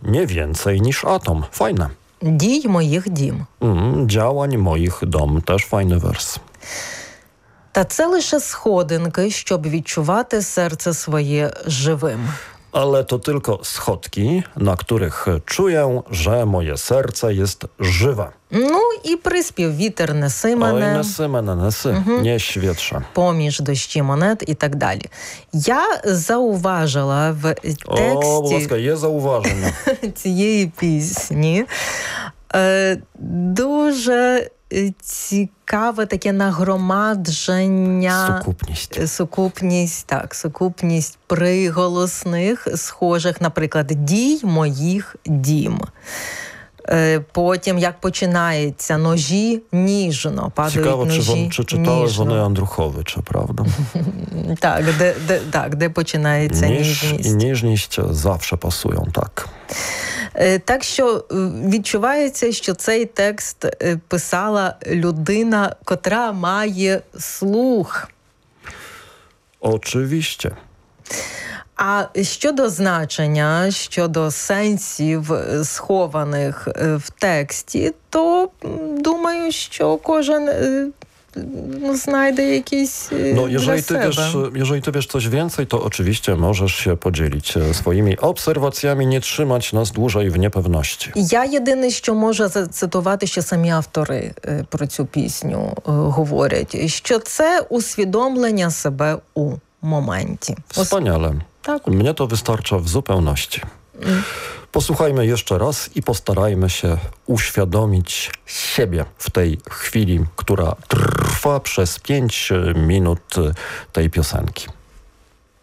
nie więcej niż atom. Fajne. Дій моїх дім. Działań moich dom. Też fajny wers. Та це лише сходинки, щоб відчувати серце своє живим. Ale to tylko schodki, na których czuję, że moje serce jest żywe. Ну і приспів «Вітер неси Oj, мене», nesy, nieś wietrze. «Поміж дощі монет» і так далі. Я зауважила в O, будь тексті ласка, є зауваження. цієї пісні дуже цікаве таке нагромадження. Сукупність приголосних, схожих, наприклад, «дій моїх дім». Потім, як починається, ножі ніжно, падають Цікаво, ножі чи читали ніжно. вони Андруховича, правда? де починається ніжність. І ніжність завжди пасують, так. Так що відчувається, що цей текст писала людина, котра має слух. Oczywiście. А щодо значення, щодо сенсів, схованих в тексті, то думаю, що кожен znajdę jakieś No, jeżeli ty wiesz coś więcej, to oczywiście możesz się podzielić swoimi obserwacjami, nie trzymać nas dłużej w niepewności. Я єдине, що можу зацитувати, що самі автори про цю пісню говорять, що це усвідомлення себе у моменті. Wspaniale. Tak. Mnie to wystarcza w zupełności. Posłuchajmy jeszcze raz i postarajmy się uświadomić siebie w tej chwili, która trwa przez 5 minut tej piosenki.